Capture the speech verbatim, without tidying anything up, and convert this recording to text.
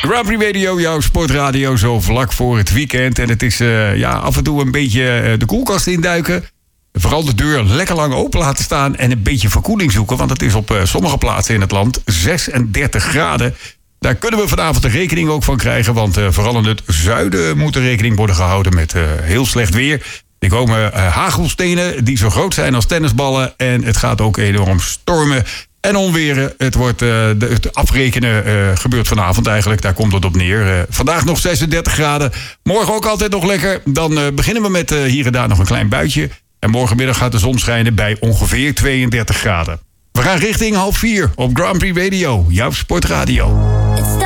Grand Prix Radio, jouw sportradio, zo vlak voor het weekend. En het is uh, ja, af en toe een beetje uh, de koelkast induiken. Vooral de deur lekker lang open laten staan en een beetje verkoeling zoeken. Want het is op uh, sommige plaatsen in het land zesendertig graden. Daar kunnen we vanavond de rekening ook van krijgen. Want uh, vooral in het zuiden moet er rekening worden gehouden met uh, heel slecht weer. Er komen uh, hagelstenen die zo groot zijn als tennisballen. En het gaat ook enorm stormen en onweren. Het wordt uh, de, het afrekenen uh, gebeurt vanavond eigenlijk. Daar komt het op neer. Uh, vandaag nog zesendertig graden. Morgen ook altijd nog lekker. Dan uh, beginnen we met uh, hier en daar nog een klein buitje. En morgenmiddag gaat de zon schijnen bij ongeveer tweeëndertig graden. We gaan richting half vier op Grand Prix Radio, jouw sportradio.